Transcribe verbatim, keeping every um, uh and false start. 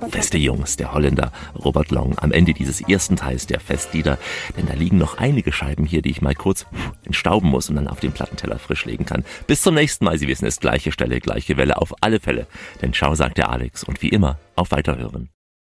Feste Jungs, der Holländer Robert Long am Ende dieses ersten Teils der Festlieder, denn da liegen noch einige Scheiben hier, die ich mal kurz entstauben muss und dann auf den Plattenteller frisch legen kann. Bis zum nächsten Mal, Sie wissen es, gleiche Stelle, gleiche Welle, auf alle Fälle. Denn ciao, sagt der Alex und wie immer, auf Weiterhören.